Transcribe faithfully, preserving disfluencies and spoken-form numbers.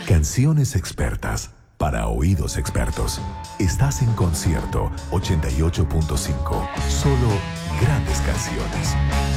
Canciones expertas para oídos expertos. Estás en Concierto ochenta y ocho punto cinco. Solo grandes canciones.